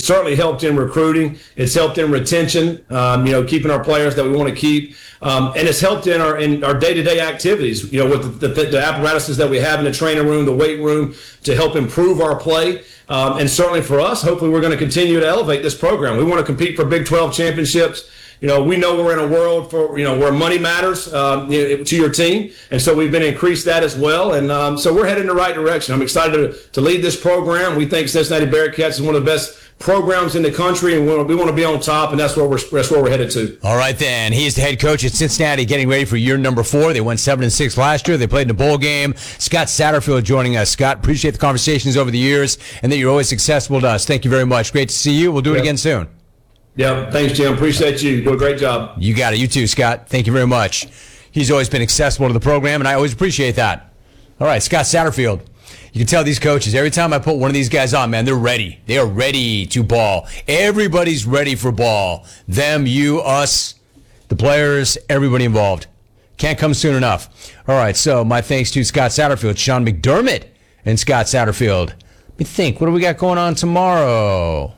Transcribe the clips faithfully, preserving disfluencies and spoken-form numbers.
it's certainly helped in recruiting. It's helped in retention, um, you know, keeping our players that we want to keep. Um, and it's helped in our in our day-to-day activities, you know, with the, the, the apparatuses that we have in the training room, the weight room, to help improve our play. Um, and certainly for us, hopefully we're going to continue to elevate this program. We want to compete for Big twelve championships. You know, we know we're in a world for, you know, where money matters um, you know, to your team. And so we've been increased that as well. And um, so we're headed in the right direction. I'm excited to, to lead this program. We think Cincinnati Bearcats is one of the best programs in the country, and we want, we want to be on top, and that's where we're that's where we're headed to. All right, then. He's the head coach at Cincinnati, getting ready for year number four. They went seven and six last year. They played in a bowl game. Scott Satterfield joining us. Scott, appreciate the conversations over the years, and that you're always accessible to us. Thank you very much. Great to see you. We'll do it yeah. again soon. Yeah, thanks, Jim. Appreciate you. Do a great job. You got it. You too, Scott. Thank you very much. He's always been accessible to the program, and I always appreciate that. All right, Scott Satterfield. You can tell these coaches, every time I put one of these guys on, man, they're ready. They are ready to ball. Everybody's ready for ball. Them, you, us, the players, everybody involved. Can't come soon enough. All right, so my thanks to Scott Satterfield, Sean McDermott, and Scott Satterfield. Let me think. What do we got going on tomorrow?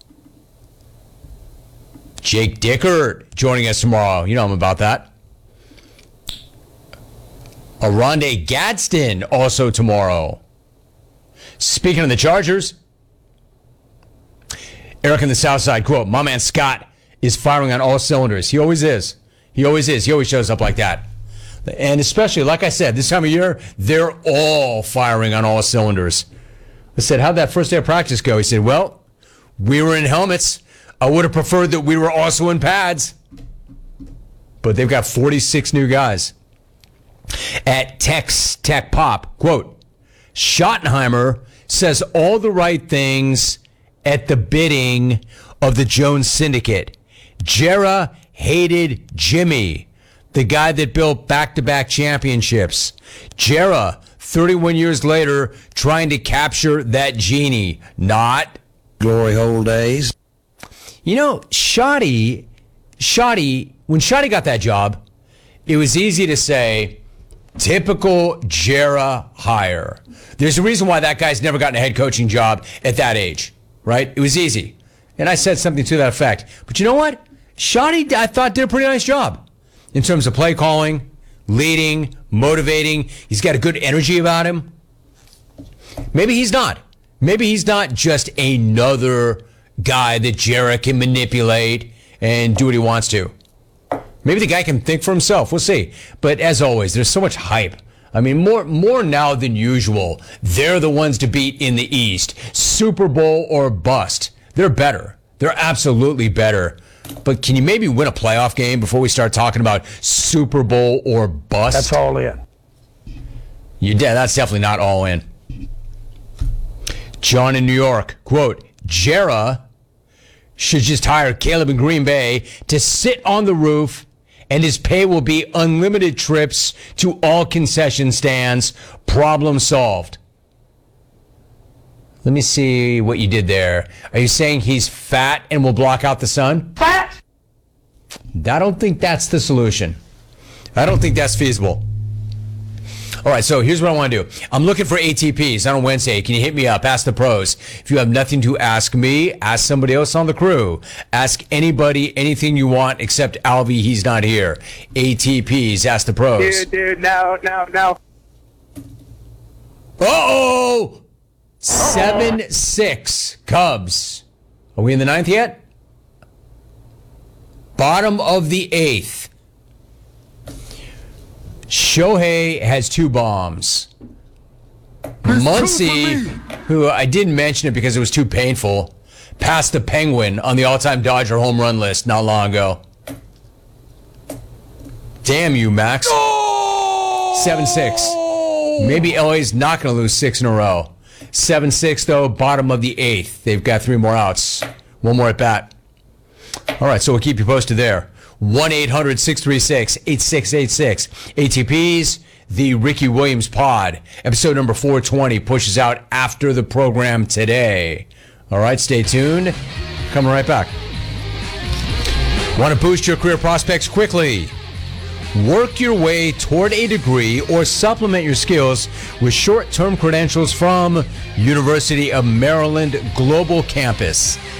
Jake Dickert joining us tomorrow. You know I'm about that. Aronde Gadsden also tomorrow. Speaking of the Chargers, Eric in the South Side, quote, my man Scott is firing on all cylinders. He always is. He always is. He always shows up like that. And especially, like I said, this time of year, they're all firing on all cylinders. I said, how'd that first day of practice go? He said, well, we were in helmets. I would have preferred that we were also in pads. But they've got forty-six new guys. At Tex Tech Pop, quote, Schottenheimer says all the right things at the bidding of the Jones Syndicate. Jera hated Jimmy, the guy that built back-to-back championships. Jera, thirty-one years later, trying to capture that genie. Not glory hole days. You know, Shotty, Shotty, when Shotty got that job, it was easy to say, typical Jera hire. There's a reason why that guy's never gotten a head coaching job at that age, right? It was easy. And I said something to that effect. But you know what? Shotty, I thought, did a pretty nice job in terms of play calling, leading, motivating. He's got a good energy about him. Maybe he's not. Maybe he's not just another guy that Jera can manipulate and do what he wants to. Maybe the guy can think for himself. We'll see. But as always, there's so much hype. I mean, more more now than usual. They're the ones to beat in the East. Super Bowl or bust. They're better. They're absolutely better. But can you maybe win a playoff game before we start talking about Super Bowl or bust? That's all in. You, that's definitely not all in. John in New York, quote, Jera should just hire Caleb in Green Bay to sit on the roof, and his pay will be unlimited trips to all concession stands. Problem solved. Let me see what you did there. Are you saying he's fat and will block out the sun? Fat? I don't think that's the solution. I don't think that's feasible. All right, so here's what I want to do. I'm looking for A T Ps on Wednesday. Can you hit me up? Ask the pros. If you have nothing to ask me, ask somebody else on the crew. Ask anybody anything you want except Alvy. He's not here. A T Ps. Ask the pros. Dude, dude, no, no, no. Uh-oh! seven six Cubs. Are we in the ninth yet? Bottom of the eighth. Shohei has two bombs. Muncy, who I didn't mention it because it was too painful, passed the Penguin on the all-time Dodger home run list not long ago. Damn you, Max. seven six. Maybe L A's not going to lose six in a row. seven six, though, bottom of the eighth. They've got three more outs. One more at bat. All right, so we'll keep you posted there. one eight hundred six three six eight six eight six. A T Ps, the Ricky Williams Pod. Episode number four twenty pushes out after the program today. All right, stay tuned. Coming right back. Want to boost your career prospects quickly? Work your way toward a degree or supplement your skills with short-term credentials from University of Maryland Global Campus.